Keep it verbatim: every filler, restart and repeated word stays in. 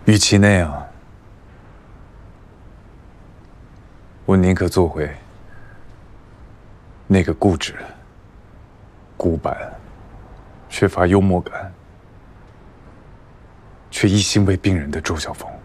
与其那样，我宁可做回那个固执、古板、缺乏幽默感，却一心为病人的周晓峰。